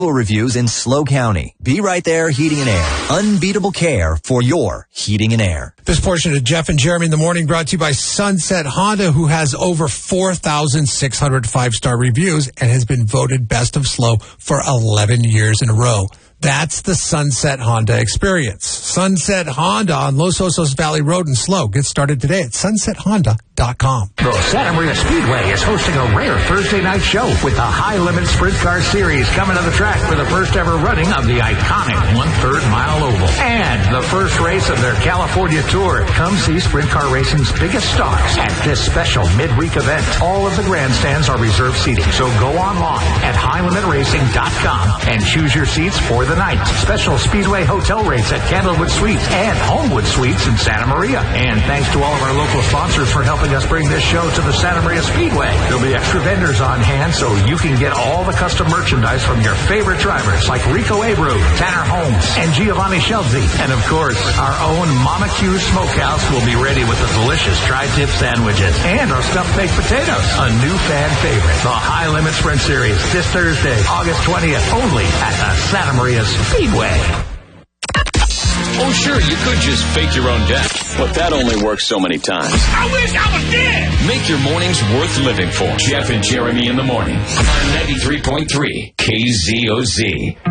reviews in SLO County. Be Right There Heating and Air. Unbeatable care for your heating and air. This portion of Jeff and Jeremy in the Morning brought to you by Sunset Honda, who has over 4,600 five-star reviews and has been voted best of SLO for 11 years in a row. That's the Sunset Honda experience. Sunset Honda on Los Osos Valley Road in SLO. Get started today at sunsethonda.com. The Santa Maria Speedway is hosting a rare Thursday night show with the High Limit Sprint Car Series coming to the track for the first ever running of the iconic 1/3 mile oval and the first race of their California tour. Come see Sprint Car Racing's biggest stars at this special midweek event. All of the grandstands are reserved seating, so go online at highlimitracing.com and choose your seats for the night. Special Speedway hotel rates at Candlewood Suites and Homewood Suites in Santa Maria. And thanks to all of our local sponsors for helping us bring this show to the Santa Maria Speedway. There'll be extra vendors on hand so you can get all the custom merchandise from your favorite drivers like Rico Abreu, Tanner Holmes, and Giovanni Scelzi. And of course, our own Mama Q's Smokehouse will be ready with the delicious tri-tip sandwiches and our stuffed baked potatoes. A new fan favorite, the High Limit Sprint Series, this Thursday, August 20th, only at the Santa Maria Speedway. Oh, sure, you could just fake your own death, but that only works so many times. I wish I was dead! Make your mornings worth living for. Jeff and Jeremy in the morning on 93.3 KZOZ.